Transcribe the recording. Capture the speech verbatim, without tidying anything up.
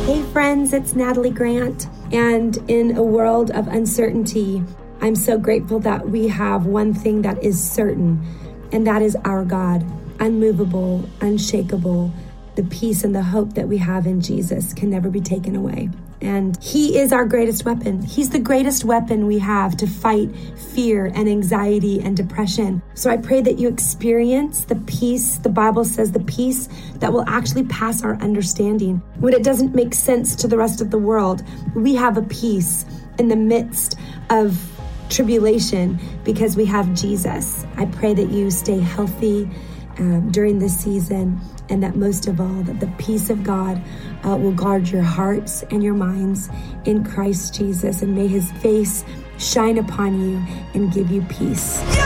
Hey friends, it's Natalie Grant, and in a world of uncertainty, I'm so grateful that we have one thing that is certain, and that is our God, unmovable, unshakable. The peace and the hope that we have in Jesus can never be taken away. And He is our greatest weapon. He's the greatest weapon we have to fight fear and anxiety and depression. So I pray that you experience the peace. The Bible says the peace that will actually pass our understanding. When it doesn't make sense to the rest of the world, we have a peace in the midst of tribulation because we have Jesus. I pray that you stay healthy um, during this season, and that most of all, that the peace of God uh, will guard your hearts and your minds in Christ Jesus, and may His face shine upon you and give you peace. Yeah!